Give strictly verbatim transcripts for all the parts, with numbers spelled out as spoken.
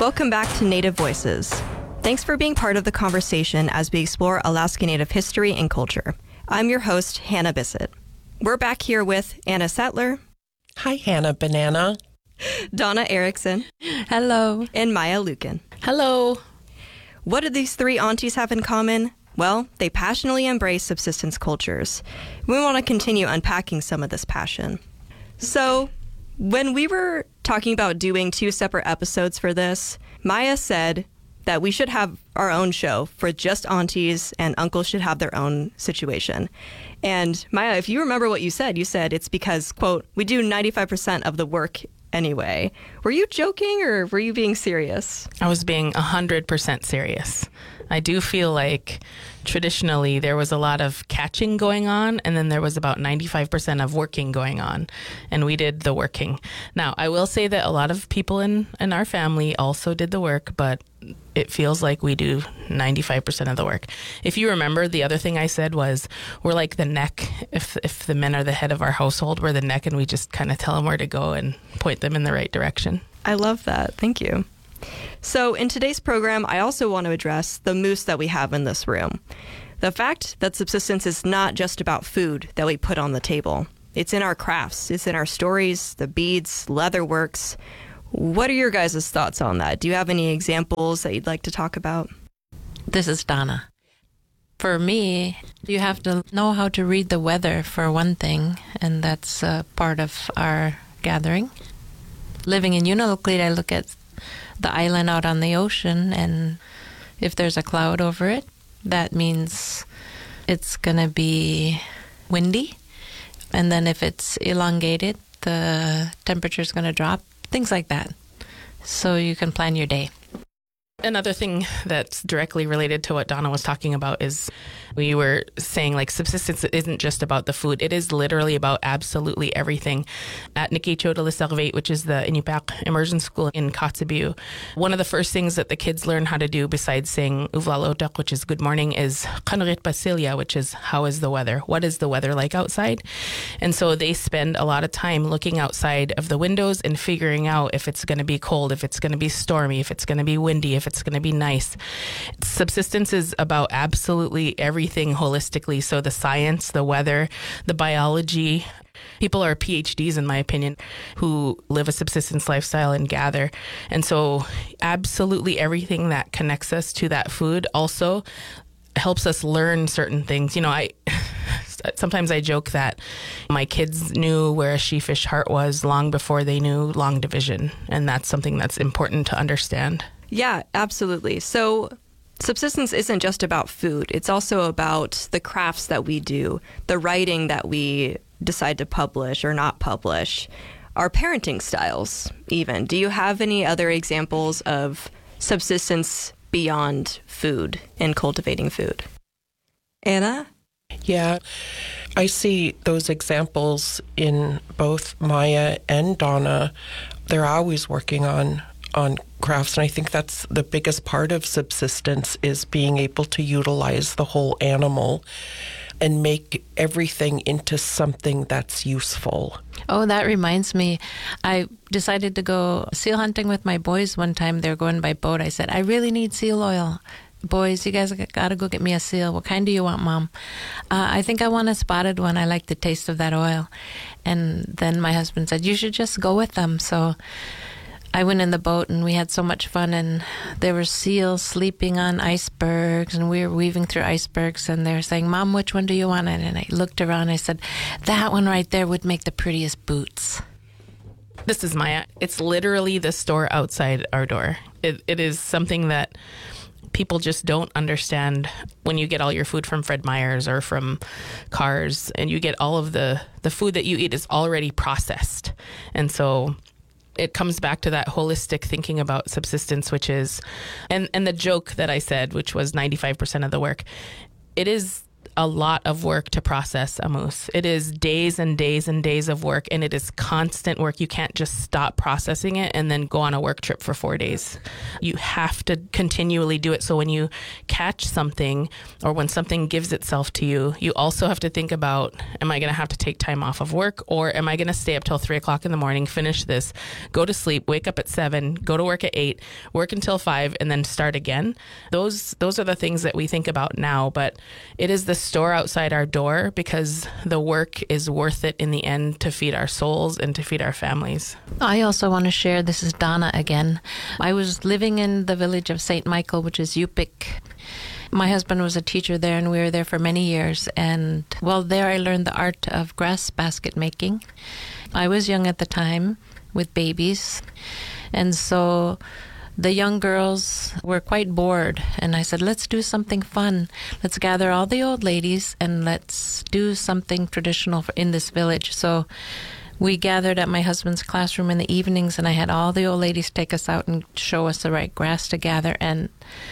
Welcome back to Native Voices. Thanks for being part of the conversation as we explore Alaska Native history and culture. I'm your host, Hannah Bissett. We're back here with Anna Settler. Hi, Hannah Banana. Donna Erickson. Hello. And Maya Lukin. Hello. What do these three aunties have in common? Well, they passionately embrace subsistence cultures. We want to continue unpacking some of this passion. So, when we were talking about doing two separate episodes for this, Maya said that we should have our own show for just aunties and uncles should have their own situation. And Maya, if you remember what you said, you said it's because, quote, we do ninety-five percent of the work anyway. Were you joking or were you being serious? I was being one hundred percent serious. I do feel like traditionally there was a lot of catching going on, and then there was about ninety-five percent of working going on, and we did the working. Now, I will say that a lot of people in, in our family also did the work, but it feels like we do ninety-five percent of the work. If you remember, the other thing I said was we're like the neck. If if the men are the head of our household, we're the neck, and we just kind of tell them where to go and point them in the right direction. I love that. Thank you. So in today's program, I also want to address the moose that we have in this room. The fact that subsistence is not just about food that we put on the table. It's in our crafts. It's in our stories, the beads, leather works. What are your guys' thoughts on that? Do you have any examples that you'd like to talk about? This is Donna. For me, you have to know how to read the weather for one thing, and that's uh, part of our gathering. Living in Unalakleet, I look at the island out on the ocean, and if there's a cloud over it, that means it's going to be windy. And then if it's elongated, the temperature's going to drop, things like that. So you can plan your day. Another thing that's directly related to what Donna was talking about is we were saying like subsistence isn't just about the food. It is literally about absolutely everything. At Nikitcho de la Servate, which is the Inupiaq immersion school in Kotzebue, one of the first things that the kids learn how to do besides saying Uvlalotak, which is good morning, is Kanrit Basilia, which is how is the weather? What is the weather like outside? And so they spend a lot of time looking outside of the windows and figuring out if it's going to be cold, if it's going to be stormy, if it's going to be windy, if it's going to be nice. Subsistence is about absolutely everything holistically. So the science, the weather, the biology. People are P H Ds, in my opinion, who live a subsistence lifestyle and gather. And so absolutely everything that connects us to that food also helps us learn certain things. You know, I sometimes I joke that my kids knew where a sheefish heart was long before they knew long division. And that's something that's important to understand. Yeah, absolutely. So subsistence isn't just about food. It's also about the crafts that we do, the writing that we decide to publish or not publish, our parenting styles even. Do you have any other examples of subsistence beyond food and cultivating food? Anna? Yeah, I see those examples in both Maya and Donna. They're always working on on crafts, and I think that's the biggest part of subsistence is being able to utilize the whole animal and make everything into something that's useful. Oh, that reminds me. I decided to go seal hunting with my boys one time. They're going by boat. I said, I really need seal oil. Boys, you guys got to go get me a seal. What kind do you want, Mom? Uh, I think I want a spotted one. I like the taste of that oil. And then my husband said, you should just go with them. So I went in the boat and we had so much fun, and there were seals sleeping on icebergs, and we were weaving through icebergs, and they were saying, Mom, which one do you want? And I looked around and I said, that one right there would make the prettiest boots. This is Maya. It's literally the store outside our door. It, it is something that people just don't understand. When you get all your food from Fred Meyer's or from Cars, and you get all of the, the food that you eat is already processed. And so it comes back to that holistic thinking about subsistence, which is, and, and the joke that I said, which was ninety-five percent of the work, it is a lot of work to process a moose. It is days and days and days of work, and it is constant work. You can't just stop processing it and then go on a work trip for four days. You have to continually do it. So when you catch something or when something gives itself to you, you also have to think about, am I going to have to take time off of work, or am I going to stay up till three o'clock in the morning, finish this, go to sleep, wake up at seven, go to work at eight, work until five, and then start again? Those, those are the things that we think about now, but it is the store outside our door because the work is worth it in the end to feed our souls and to feed our families. I also want to share, this is Donna again. I was living in the village of Saint Michael, which is Yupik. My husband was a teacher there, and we were there for many years. And, well, there I learned the art of grass basket making. I was young at the time with babies, and so the young girls were quite bored, and I said, let's do something fun. Let's gather all the old ladies and let's do something traditional for, in this village. So we gathered at my husband's classroom in the evenings, and I had all the old ladies take us out and show us the right grass to gather. And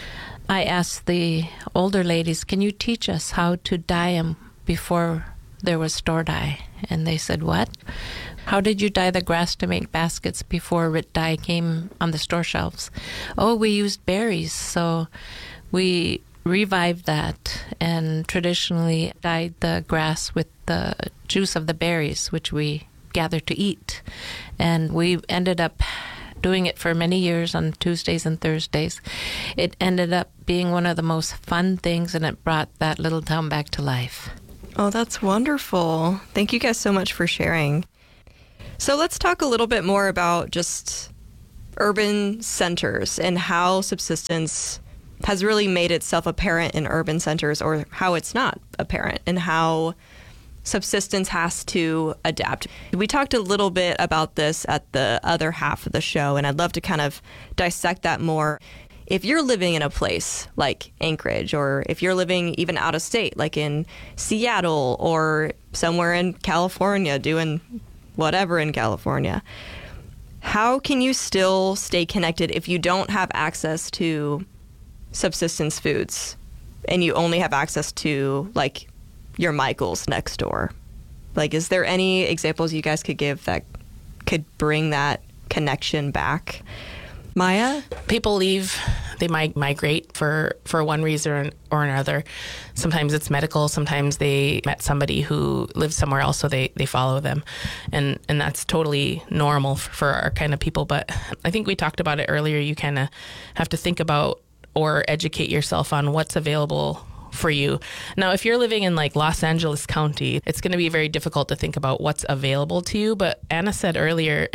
I asked the older ladies, can you teach us how to dye them before there was store dye? And they said, what? How did you dye the grass to make baskets before RIT dye came on the store shelves? Oh, we used berries. So we revived that and traditionally dyed the grass with the juice of the berries, which we gathered to eat. And we ended up doing it for many years on Tuesdays and Thursdays. It ended up being one of the most fun things, and it brought that little town back to life. Oh, that's wonderful. Thank you guys so much for sharing. So let's talk a little bit more about just urban centers and how subsistence has really made itself apparent in urban centers, or how it's not apparent, and how subsistence has to adapt. We talked a little bit about this at the other half of the show, and I'd love to kind of dissect that more. If you're living in a place like Anchorage, or if you're living even out of state, like in Seattle or somewhere in California doing whatever in California, how can you still stay connected if you don't have access to subsistence foods and you only have access to like your Michael's next door? Like, is there any examples you guys could give that could bring that connection back? Maya? People leave, they might migrate for, for one reason or another. Sometimes it's medical, sometimes they met somebody who lives somewhere else, so they, they follow them. And, and that's totally normal for our kind of people. But I think we talked about it earlier. You kind of have to think about or educate yourself on what's available for you. Now, if you're living in like Los Angeles County, it's going to be very difficult to think about what's available to you. But Anna said earlier,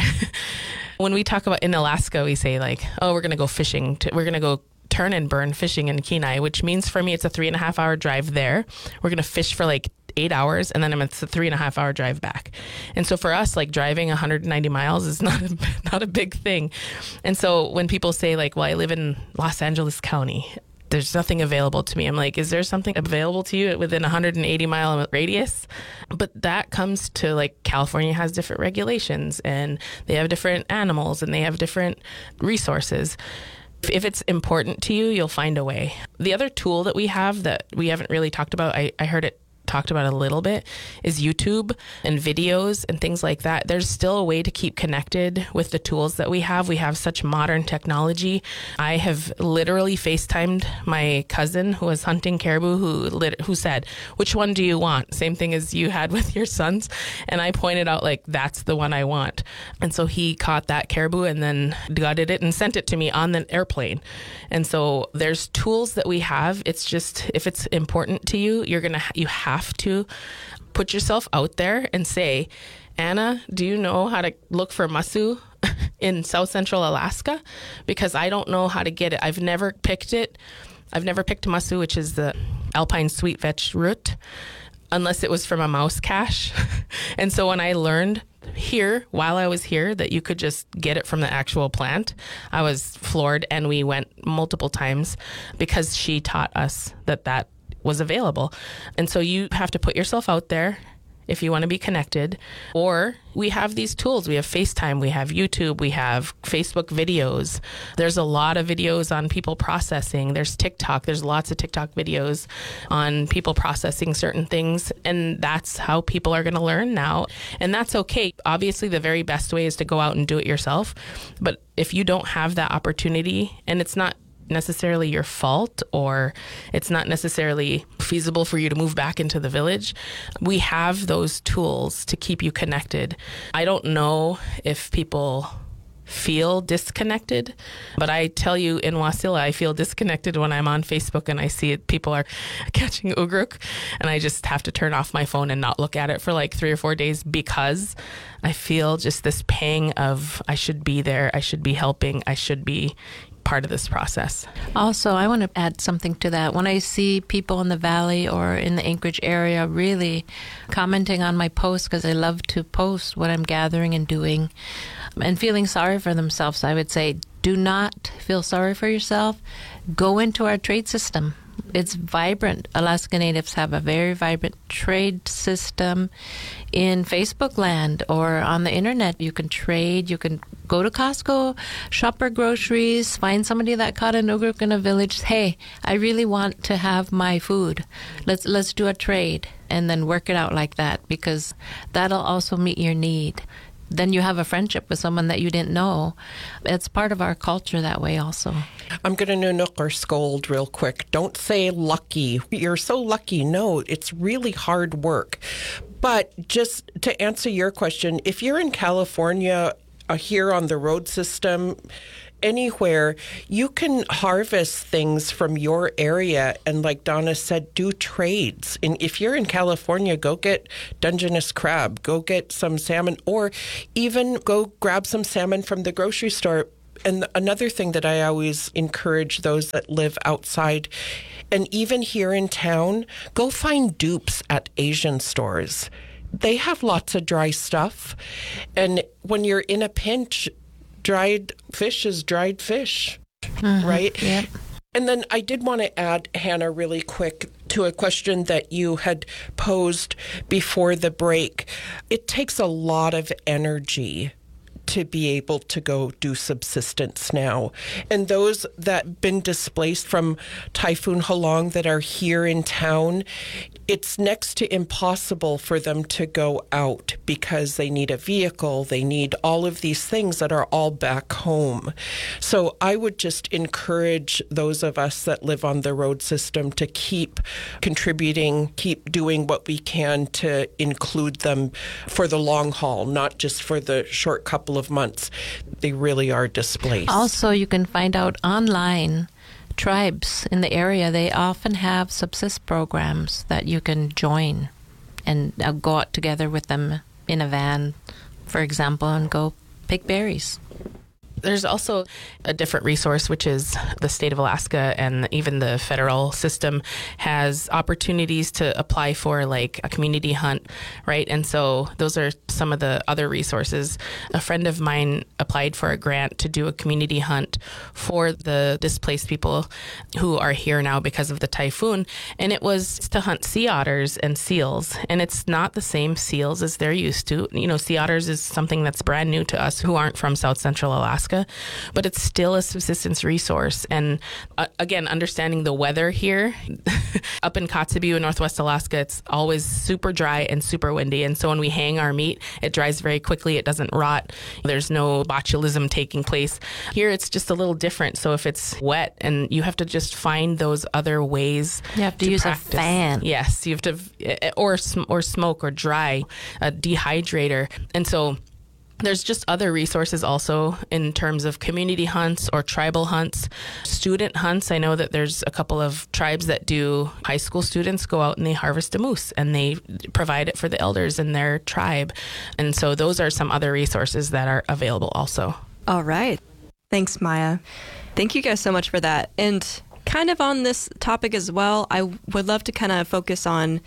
when we talk about in Alaska, we say like, oh, we're going to go fishing. To, we're going to go turn and burn fishing in Kenai, which means for me, it's a three and a half hour drive there. We're going to fish for like eight hours and then it's a three and a half hour drive back. And so for us, like driving one hundred ninety miles is not a, not a big thing. And so when people say like, well, I live in Los Angeles County, there's nothing available to me. I'm like, is there something available to you within a one hundred eighty mile radius? But that comes to like California has different regulations and they have different animals and they have different resources. If it's important to you, you'll find a way. The other tool that we have that we haven't really talked about, I, I heard it talked about a little bit, is YouTube and videos and things like that. There's still a way to keep connected with the tools that we have. We have such modern technology. I have literally FaceTimed my cousin who was hunting caribou who lit- who said, which one do you want? Same thing as you had with your sons. And I pointed out like, that's the one I want. And so he caught that caribou and then gutted it and sent it to me on the airplane. And so there's tools that we have. It's just, if it's important to you, you're going to, you have to put yourself out there and say, Anna, do you know how to look for masu in South Central Alaska? Because I don't know how to get it. I've never picked it. I've never picked masu, which is the alpine sweet veg root, unless it was from a mouse cache. And so when I learned here, while I was here, that you could just get it from the actual plant, I was floored. And we went multiple times because she taught us that that was available. And so you have to put yourself out there if you want to be connected. Or we have these tools. We have FaceTime, we have YouTube, we have Facebook videos. There's a lot of videos on people processing. There's TikTok. There's lots of TikTok videos on people processing certain things. And that's how people are going to learn now. And that's okay. Obviously, the very best way is to go out and do it yourself. But if you don't have that opportunity, and it's not necessarily your fault, or it's not necessarily feasible for you to move back into the village, we have those tools to keep you connected. I don't know if people feel disconnected, but I tell you, in Wasilla, I feel disconnected when I'm on Facebook and I see it, people are catching ugruk, and I just have to turn off my phone and not look at it for like three or four days because I feel just this pang of I should be there, I should be helping, I should be part of this process. Also, I want to add something to that. When I see people in the valley or in the Anchorage area really commenting on my posts, because I love to post what I'm gathering and doing, and feeling sorry for themselves, I would say, do not feel sorry for yourself. Go into our trade system. It's vibrant. Alaska Natives have a very vibrant trade system in Facebook land or on the internet. You can trade. You can go to Costco, shop our groceries, find somebody that caught an ugruk in a village. Hey, I really want to have my food. Let's let's do a trade, and then work it out like that, because that'll also meet your need. Then you have a friendship with someone that you didn't know. It's part of our culture that way also. I'm going to nunuk or scold real quick. Don't say lucky. You're so lucky. No, it's really hard work. But just to answer your question, if you're in California, uh, here on the road system, anywhere, you can harvest things from your area. And like Donna said, do trades. And if you're in California, go get Dungeness crab, go get some salmon, or even go grab some salmon from the grocery store. And another thing that I always encourage those that live outside, and even here in town, go find dupes at Asian stores. They have lots of dry stuff. And when you're in a pinch, dried fish is dried fish, mm-hmm. right? Yep. And then I did want to add, Hannah, really quick to a question that you had posed before the break. It takes a lot of energy to be able to go do subsistence now. And those that have been displaced from Typhoon Halong that are here in town, it's next to impossible for them to go out because they need a vehicle, they need all of these things that are all back home. So I would just encourage those of us that live on the road system to keep contributing, keep doing what we can to include them for the long haul, not just for the short couple of months. They really are displaced. Also, you can find out online tribes in the area. They often have subsist programs that you can join and uh, go out together with them in a van, for example, and go pick berries. There's also a different resource, which is the state of Alaska, and even the federal system has opportunities to apply for like a community hunt, right? And so those are some of the other resources. A friend of mine applied for a grant to do a community hunt for the displaced people who are here now because of the typhoon. And it was to hunt sea otters and seals. And it's not the same seals as they're used to. You know, sea otters is something that's brand new to us who aren't from South Central Alaska. But it's still a subsistence resource. And uh, again, understanding the weather here, up in Kotzebue in Northwest Alaska, it's always super dry and super windy. And so when we hang our meat, it dries very quickly. It doesn't rot. There's no botulism taking place. Here, it's just a little different. So if it's wet, and you have to just find those other ways. You have to, to use practice. a fan. Yes, you have to, or or smoke or dry, a dehydrator. And so there's just other resources also in terms of community hunts or tribal hunts, student hunts. I know that there's a couple of tribes that do high school students go out and they harvest a moose and they provide it for the elders in their tribe. And so those are some other resources that are available also. All right. Thanks, Maya. Thank you guys so much for that. And kind of on this topic as well, I would love to kind of focus on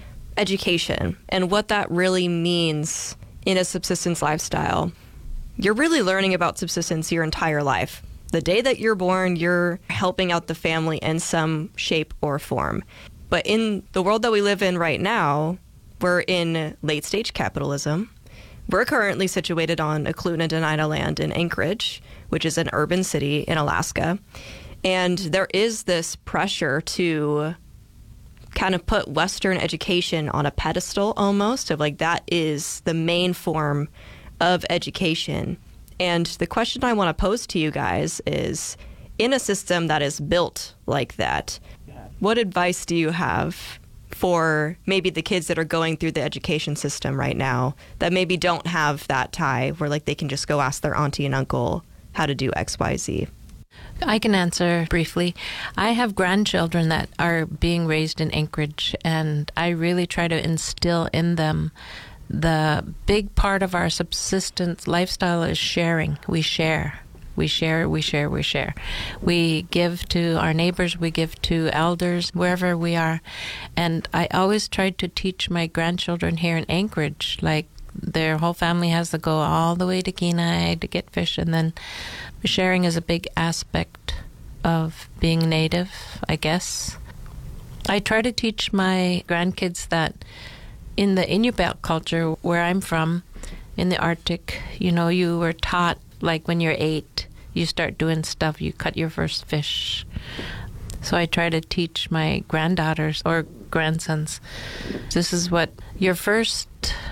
education and what that really means in a subsistence lifestyle. You're really learning about subsistence your entire life. The day that you're born, you're helping out the family in some shape or form. But in the world that we live in right now, We're in late stage capitalism. We're currently situated on Eklutna Dena'ina land in Anchorage, which is an urban city in Alaska. And there is this pressure to kind of put Western education on a pedestal almost, of like that is the main form of education. And the question I want to pose to you guys is, in a system that is built like that, what advice do you have for maybe the kids that are going through the education system right now that maybe don't have that tie where like they can just go ask their auntie and uncle how to do X, Y, Z? I can answer briefly. I have grandchildren that are being raised in Anchorage, and I really try to instill in them the big part of our subsistence lifestyle is sharing. We share. We share, we share, we share. We give to our neighbors, we give to elders, wherever we are. And I always try to teach my grandchildren here in Anchorage, like their whole family has to go all the way to Kenai to get fish, and then sharing is a big aspect of being native, I guess. I try to teach my grandkids that in the Inupiaq culture, where I'm from, in the Arctic, you know, you were taught, like when you're eight, you start doing stuff, you cut your first fish. So I try to teach my granddaughters or grandsons, this is what your first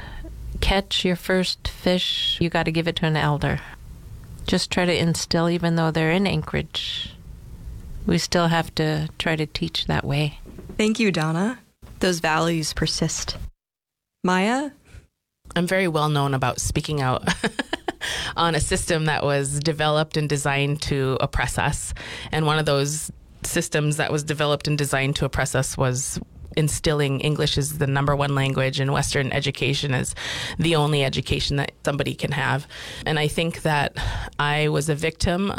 catch, your first fish, you got to give it to an elder. Just try to instill, even though they're in Anchorage, we still have to try to teach that way. Thank you, Donna. Those values persist. Maya? I'm very well known about speaking out on a system that was developed and designed to oppress us. And one of those systems that was developed and designed to oppress us was instilling English as the number one language, and Western education is the only education that somebody can have. And I think that I was a victim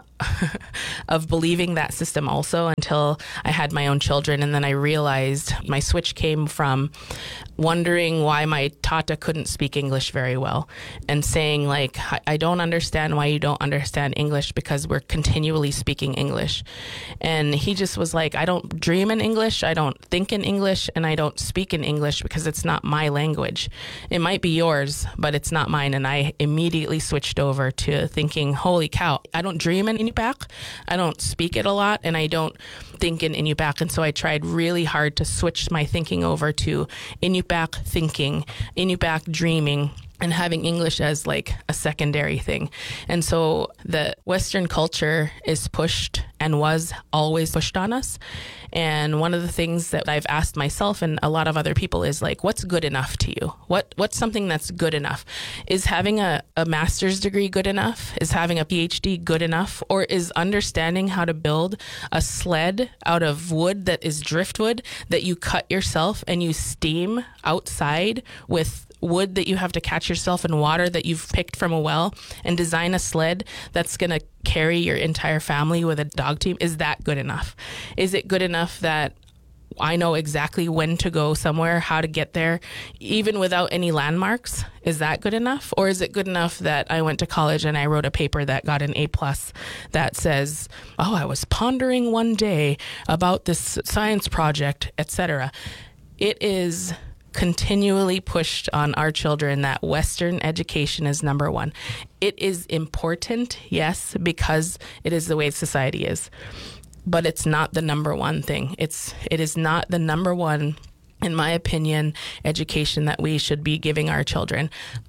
of believing that system also until I had my own children. And then I realized my switch came from wondering why my tata couldn't speak English very well and saying like, I don't understand why you don't understand English, because we're continually speaking English. And he just was like, I don't dream in English, I don't think in English, and I don't speak in English because it's not my language. It might be yours, but it's not mine. And I immediately switched over to thinking, holy cow, I don't dream in Inupiaq, I don't speak it a lot, and I don't think in Inupiaq. And so I tried really hard to switch my thinking over to Inupiaq thinking, Inupiaq dreaming, and having English as like a secondary thing. And so the Western culture is pushed and was always pushed on us. And one of the things that I've asked myself and a lot of other people is like, what's good enough to you? What What's something that's good enough? Is having a, a master's degree good enough? Is having a P H D good enough? Or is understanding how to build a sled out of wood that is driftwood that you cut yourself and you steam outside with wood that you have to catch yourself in water that you've picked from a well, and design a sled that's going to carry your entire family with a dog team? Is that good enough? Is it good enough that I know exactly when to go somewhere, how to get there, even without any landmarks? Is that good enough? Or is it good enough that I went to college and I wrote a paper that got an A plus that says, oh, I was pondering one day about this science project, et cetera? It is continually pushed on our children that Western education is number one. It is important, yes, because it is the way society is, but it's not the number one thing. It's it is not the number one, in my opinion, education that we should be giving our children.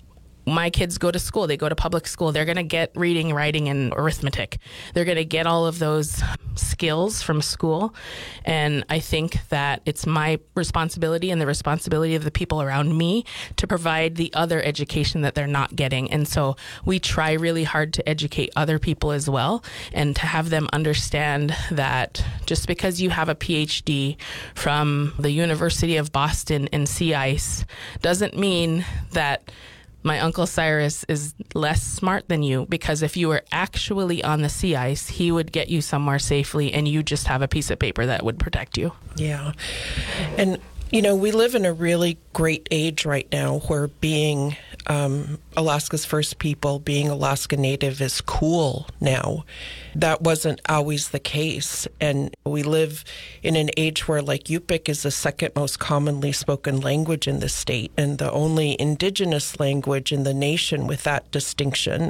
My kids go to school, they go to public school, they're going to get reading, writing, and arithmetic. They're going to get all of those skills from school. And I think that it's my responsibility and the responsibility of the people around me to provide the other education that they're not getting. And so we try really hard to educate other people as well, and to have them understand that just because you have a P H D from the University of Boston in sea ice doesn't mean that my Uncle Cyrus is less smart than you, because if you were actually on the sea ice, he would get you somewhere safely, and you just have a piece of paper that would protect you. Yeah. And You know, we live in a really great age right now where being um, Alaska's First People, being Alaska Native is cool now. That wasn't always the case. And we live in an age where, like, Yupik is the second most commonly spoken language in the state and the only Indigenous language in the nation with that distinction.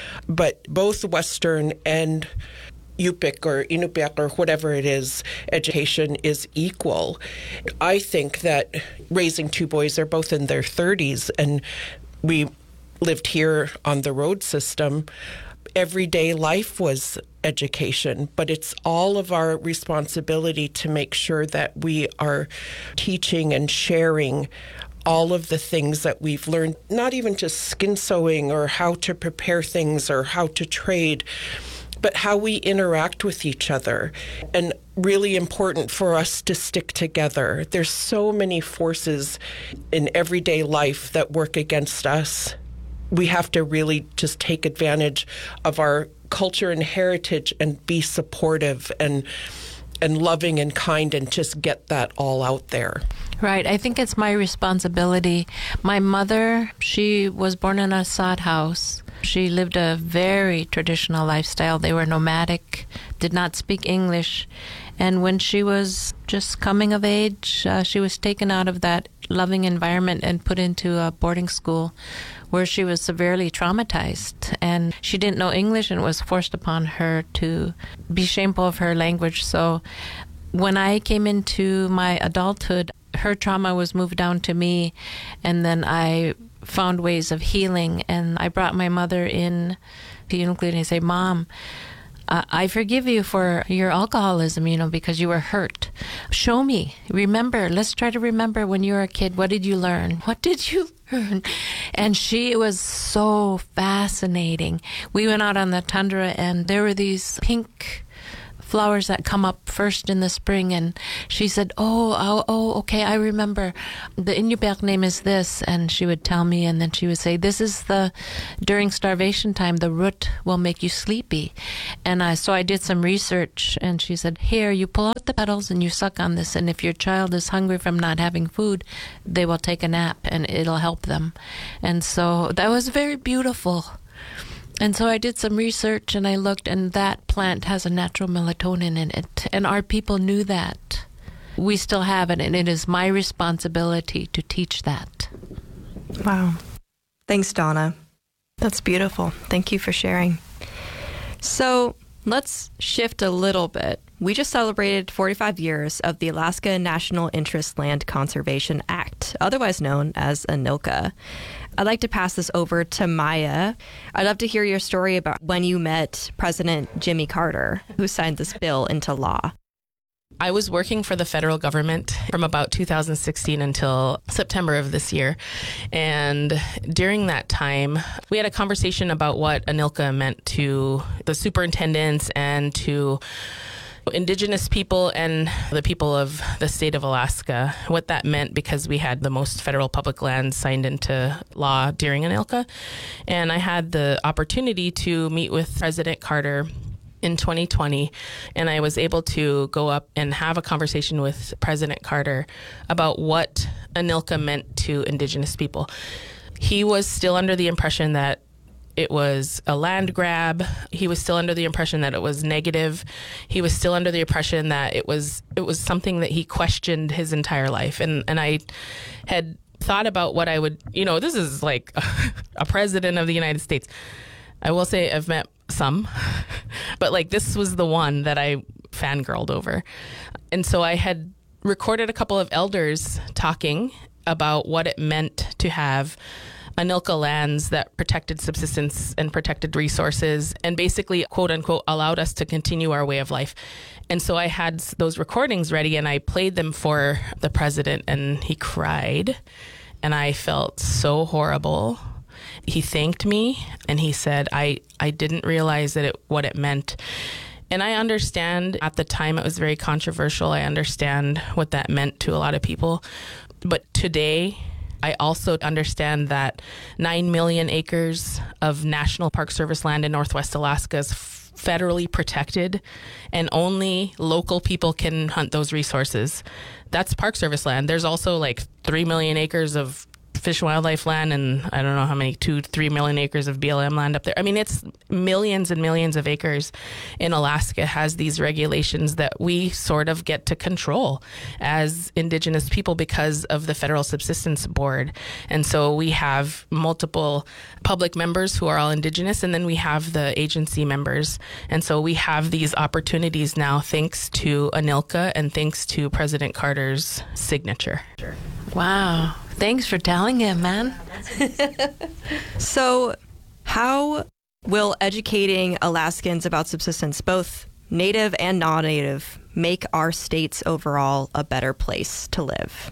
But both Western and Yupik or Inupiaq or whatever it is, education is equal. I think that raising two boys, they're both in their thirties, and we lived here on the road system. Everyday life was education, but it's all of our responsibility to make sure that we are teaching and sharing all of the things that we've learned, not even just skin sewing or how to prepare things or how to trade, but how we interact with each other. And really important for us to stick together. There's so many forces in everyday life that work against us. We have to really just take advantage of our culture and heritage and be supportive and and loving and kind and just get that all out there. Right. I think it's my responsibility. My mother, she was born in a sod house. She lived a very traditional lifestyle. They were nomadic, did not speak English. And when she was just coming of age, uh, she was taken out of that loving environment and put into a boarding school where she was severely traumatized. And she didn't know English, and it was forced upon her to be shameful of her language. So when I came into my adulthood, her trauma was moved down to me, and then I found ways of healing. And I brought my mother in to Unalakleet and I say, Mom, uh, I forgive you for your alcoholism, you know, because you were hurt. Show me. Remember. Let's try to remember when you were a kid. What did you learn? What did you learn? And she, it was so fascinating. We went out on the tundra, and there were these pink flowers that come up first in the spring, and she said, oh, oh, oh, okay, I remember. The Inupiaq name is this, and she would tell me, and then she would say, this is the, during starvation time, the root will make you sleepy. And I, so I did some research, and she said, here, you pull out the petals and you suck on this, and if your child is hungry from not having food, they will take a nap, and it'll help them. And so that was very beautiful. And so I did some research, and I looked, and that plant has a natural melatonin in it. And our people knew that. We still have it, and it is my responsibility to teach that. Wow. Thanks, Donna. That's beautiful. Thank you for sharing. So let's shift a little bit. We just celebrated forty-five years of the Alaska National Interest Land Conservation Act, otherwise known as ANILCA. I'd like to pass this over to Maya. I'd love to hear your story about when you met President Jimmy Carter, who signed this bill into law. I was working for the federal government from about two thousand sixteen until September of this year. And during that time, we had a conversation about what ANILCA meant to the superintendents and to Indigenous people and the people of the state of Alaska, what that meant, because we had the most federal public lands signed into law during ANILCA. And I had the opportunity to meet with President Carter in twenty twenty, and I was able to go up and have a conversation with President Carter about what ANILCA meant to Indigenous people. He was still under the impression that it was a land grab. He was still under the impression that it was negative. He was still under the impression that it was it was something that he questioned his entire life. And and I had thought about what I would, you know, this is like a, a president of the United States. I will say I've met some, but like this was the one that I fangirled over. And so I had recorded a couple of elders talking about what it meant to have ANILCA lands that protected subsistence and protected resources and basically, quote unquote, allowed us to continue our way of life. And so I had those recordings ready, and I played them for the president, and he cried, and I felt so horrible. He thanked me, and he said, I, I didn't realize that it, what it meant. And I understand at the time it was very controversial. I understand what that meant to a lot of people. But today, I also understand that nine million acres of National Park Service land in Northwest Alaska is f- federally protected and only local people can hunt those resources. That's Park Service land. There's also like three million acres of Fish and Wildlife land, and I don't know how many, two, three million acres of B L M land up there. I mean, it's millions and millions of acres in Alaska has these regulations that we sort of get to control as Indigenous people because of the Federal Subsistence Board. And so we have multiple public members who are all Indigenous, and then we have the agency members. And so we have these opportunities now thanks to ANILCA and thanks to President Carter's signature. Wow. Thanks for telling him, man. So how will educating Alaskans about subsistence, both native and non-native, make our states overall a better place to live?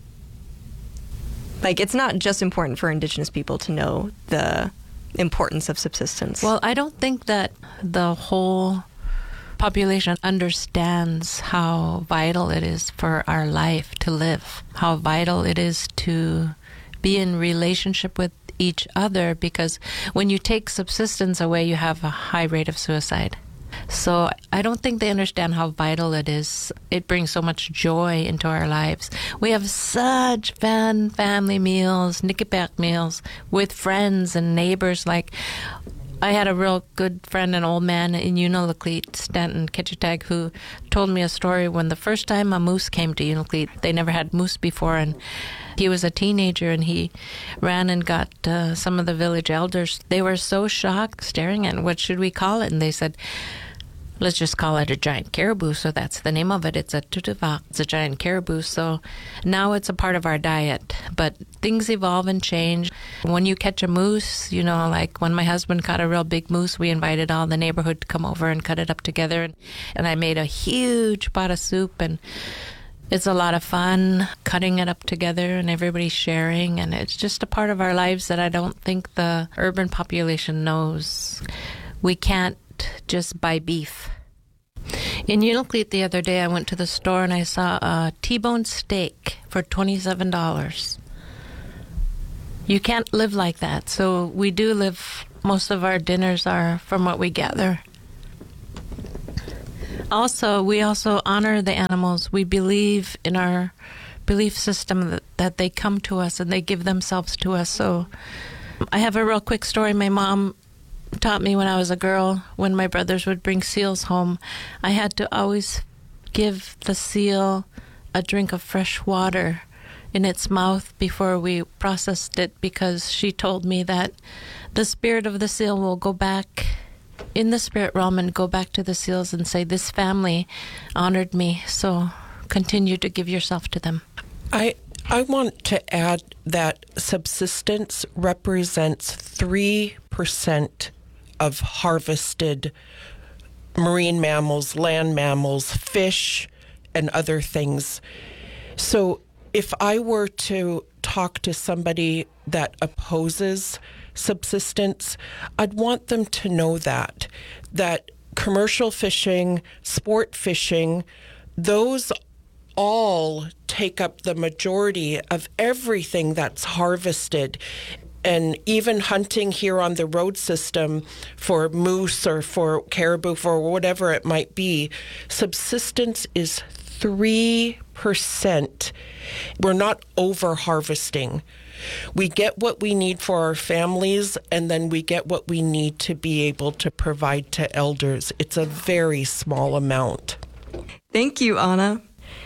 Like, it's not just important for Indigenous people to know the importance of subsistence. Well, I don't think that the whole population understands how vital it is for our life to live, how vital it is to be in relationship with each other, because when you take subsistence away, you have a high rate of suicide. So I don't think they understand how vital it is. It brings so much joy into our lives. We have such fun family meals, Nikipek meals with friends and neighbors. Like, I had a real good friend, an old man in Unalakleet, Stanton Ketchetag, who told me a story when the first time a moose came to Unalakleet. They never had moose before, and he was a teenager, and he ran and got uh, some of the village elders. They were so shocked, staring at, what should we call it? And they said, let's just call it a giant caribou. So that's the name of it. It's a tutuvak. It's a giant caribou. So now it's a part of our diet. But things evolve and change. When you catch a moose, you know, like when my husband caught a real big moose, we invited all the neighborhood to come over and cut it up together. And, and I made a huge pot of soup, and it's a lot of fun cutting it up together and everybody sharing. And it's just a part of our lives that I don't think the urban population knows. We can't just buy beef. In Unalakleet the other day, I went to the store and I saw a T-bone steak for twenty-seven dollars. You can't live like that. So we do live, most of our dinners are from what we gather. Also, we also honor the animals. We believe in our belief system that, that they come to us and they give themselves to us. So I have a real quick story. My mom taught me when I was a girl, when my brothers would bring seals home, I had to always give the seal a drink of fresh water in its mouth before we processed it, because she told me that the spirit of the seal will go back in the spirit realm and go back to the seals and say, this family honored me, so continue to give yourself to them. I I want to add that subsistence represents three percent of harvested marine mammals, land mammals, fish, and other things. So if I were to talk to somebody that opposes subsistence, I'd want them to know that, that commercial fishing, sport fishing, those all take up the majority of everything that's harvested. And even hunting here on the road system for moose or for caribou, for whatever it might be, subsistence is three percent. We're not over-harvesting. We get what we need for our families, and then we get what we need to be able to provide to elders. It's a very small amount. Thank you, Anna.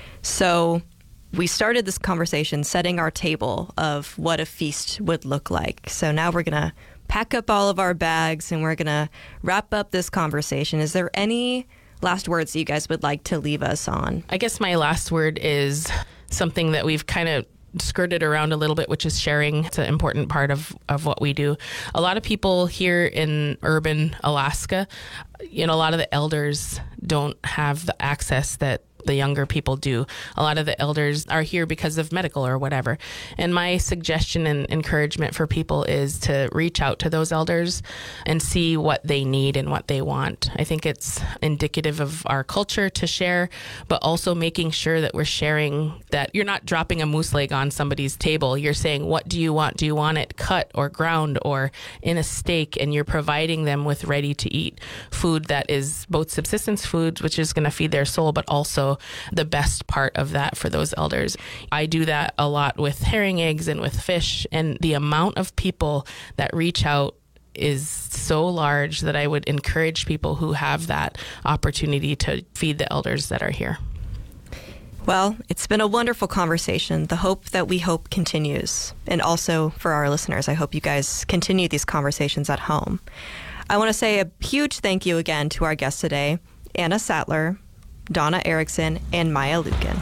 So we started this conversation setting our table of what a feast would look like. So now we're going to pack up all of our bags and we're going to wrap up this conversation. Is there any last words that you guys would like to leave us on? I guess my last word is something that we've kind of skirted around a little bit, which is sharing. It's an important part of, of what we do. A lot of people here in urban Alaska, you know, a lot of the elders don't have the access that the younger people do. A lot of the elders are here because of medical or whatever. And my suggestion and encouragement for people is to reach out to those elders and see what they need and what they want. I think it's indicative of our culture to share, but also making sure that we're sharing that you're not dropping a moose leg on somebody's table. You're saying, what do you want? Do you want it cut or ground or in a steak? And you're providing them with ready to eat food that is both subsistence food, which is going to feed their soul, but also the best part of that for those elders. I do that a lot with herring eggs and with fish, and the amount of people that reach out is so large that I would encourage people who have that opportunity to feed the elders that are here. Well, it's been a wonderful conversation. The hope that we hope continues. And also for our listeners, I hope you guys continue these conversations at home. I want to say a huge thank you again to our guests today, Anna Sattler, Donna Erickson, and Maya Lukin.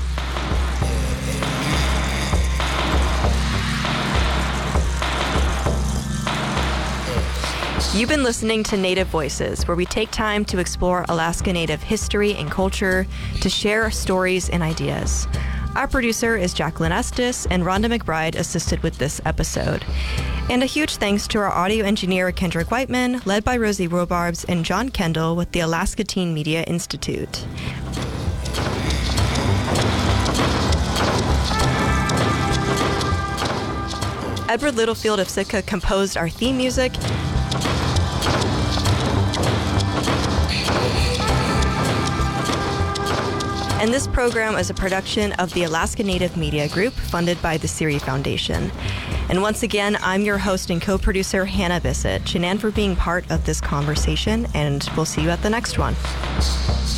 You've been listening to Native Voices, where we take time to explore Alaska Native history and culture, to share stories and ideas. Our producer is Jacqueline Estes, and Rhonda McBride assisted with this episode. And a huge thanks to our audio engineer, Kendrick Whiteman, led by Rosie Robarbs and John Kendall with the Alaska Teen Media Institute. Edward Littlefield of Sitka composed our theme music. And this program is a production of the Alaska Native Media Group, funded by the Siri Foundation. And once again, I'm your host and co-producer, Hannah Bissett. Shanann for being part of this conversation, and we'll see you at the next one.